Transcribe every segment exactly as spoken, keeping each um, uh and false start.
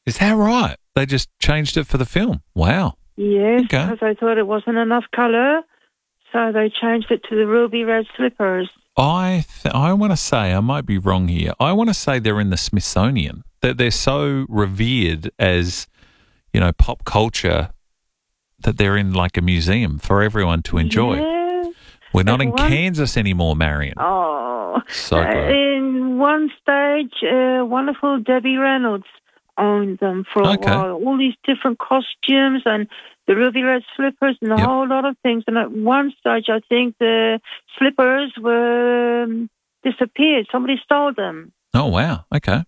Is that right? They just changed it for the film. Wow. Yes, Okay. because they thought it wasn't enough colour, so they changed it to the ruby red slippers. I th- I want to say, I might be wrong here, I want to say they're in the Smithsonian. That they're so revered as, you know, pop culture that they're in like a museum for everyone to enjoy. Yeah. We're not At in one- Kansas anymore, Marion. Oh. So Uh, good. in one stage, uh, wonderful Debbie Reynolds owned them for a Okay. while. All these different costumes and the ruby red slippers and a Yep. whole lot of things. And at one stage, I think the slippers were um, disappeared. Somebody stole them. Oh, wow. Okay.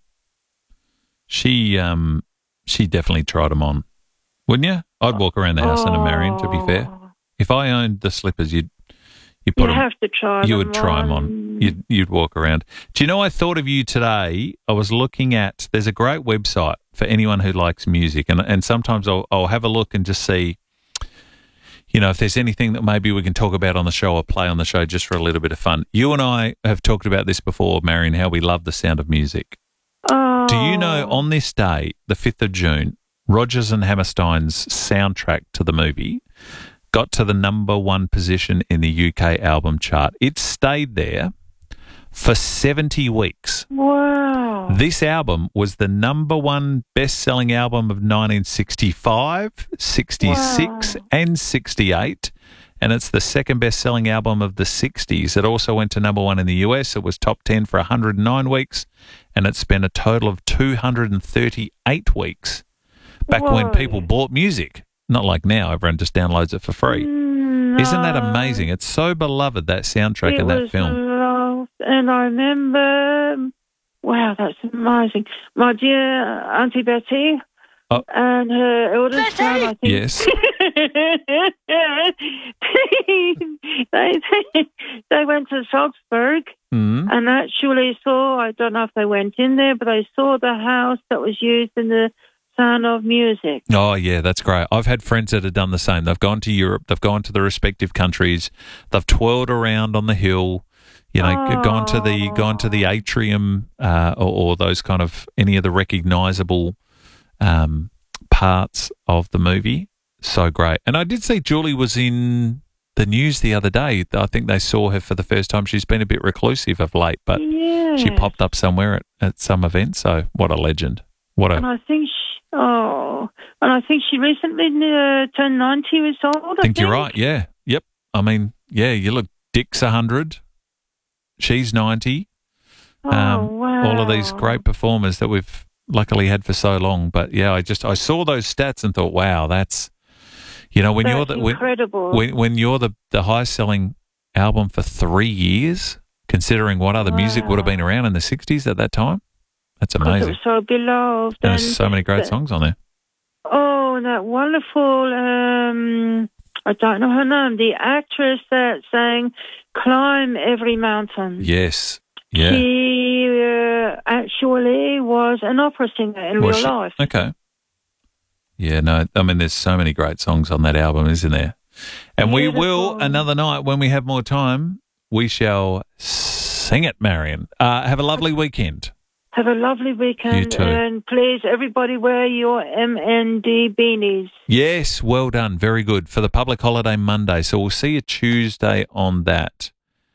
She um she definitely tried them on, wouldn't you? I'd walk around the house in a Marion, to be fair. Oh. If I owned the slippers, you'd you put You 'em- have to try you them would try them on. You'd, you'd walk around. Do you know, I thought of you today. I was looking at, there's a great website for anyone who likes music, and and sometimes I'll, I'll have a look and just see, you know, if there's anything that maybe we can talk about on the show or play on the show just for a little bit of fun. You and I have talked about this before, Marion, how we love the sound of music. Oh. Do you know, on this day, the fifth of June, Rodgers and Hammerstein's soundtrack to the movie got to the number one position in the U K album chart. It stayed there for seventy weeks. Wow. This album was the number one best-selling album of nineteen sixty-five, sixty-six, Wow. and sixty-eight. And it's the second best-selling album of the sixties. It also went to number one in the U S. It was top ten for one hundred nine weeks, and it spent a total of two hundred thirty-eight weeks back when Whoa. people bought music. Not like now, everyone just downloads it for free. No. Isn't that amazing? It's so beloved, that soundtrack It and that was film. loved, and I remember, wow, that's amazing. My dear Auntie Betty Oh. and her eldest son, I think. Yes. they, they went to Salzburg Mm. and actually saw, I don't know if they went in there, but they saw the house that was used in the Sound of Music. Oh, yeah, that's great. I've had friends that have done the same. They've gone to Europe. They've gone to the respective countries. They've twirled around on the hill, you know, Oh. gone to the gone to the atrium uh, or, or those kind of, any of the recognisable um, parts of the movie. So great. And I did see Julie was in the news the other day. I think they saw her for the first time. She's been a bit reclusive of late, but Yeah. she popped up somewhere at, at some event. So what a legend. What And a, I think she, oh, and I think she recently uh, turned ninety years old. I I think you're right. Yeah. Yep. I mean, yeah, you look, Dick's one hundred. She's ninety. Oh, Um, wow. All of these great performers that we've luckily had for so long. But yeah, I just, I saw those stats and thought, wow, that's, you know, when That's you're the, when, incredible. when, when you're the, the highest selling album for three years, considering what other music would have been around in the sixties at that time, that's Because it amazing. was so beloved. And there's so many great the- songs on there. Oh, and that wonderful, um, I don't know her name, the actress that sang Climb Every Mountain. Yes. Yeah. She uh, actually was an opera singer in Was real she? life. Okay. Yeah, no, I mean, there's so many great songs on that album, isn't there? And we will, Beautiful. another night when we have more time, we shall sing it, Marion. Uh, have a lovely weekend. Have a lovely weekend. You too. And please, everybody, wear your M N D beanies. Yes, well done. Very good. For the public holiday Monday. So we'll see you Tuesday on that.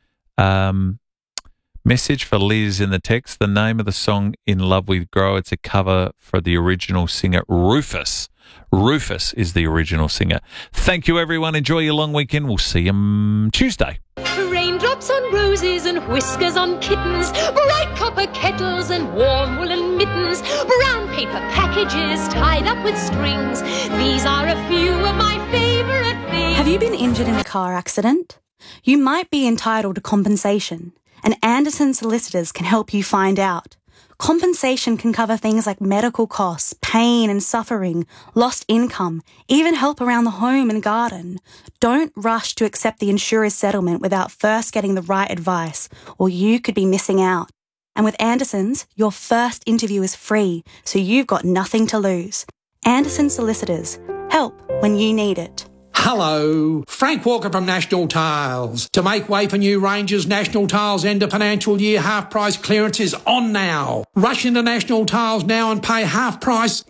Um, message for Liz in the text. The name of the song, In Love With Grow. It's a cover for the original singer, Rufus. Rufus is the original singer. Thank you, everyone. Enjoy your long weekend. We'll see you um, Tuesday. Raindrops on roses and whiskers on kittens, bright copper kettles and warm woolen mittens, brown paper packages tied up with strings. These are a few of my favourite things. Have you been injured in a car accident? You might be entitled to compensation, and Anderson Solicitors can help you find out. Compensation can cover things like medical costs, pain and suffering, lost income, even help around the home and garden. Don't rush to accept the insurer's settlement without first getting the right advice, or you could be missing out. And with Anderson's, your first interview is free, so you've got nothing to lose. Anderson Solicitors. Help when you need it. Hello, Frank Walker from National Tiles. To make way for new ranges, National Tiles end of financial year half price clearance is on now. Rush into National Tiles now and pay half price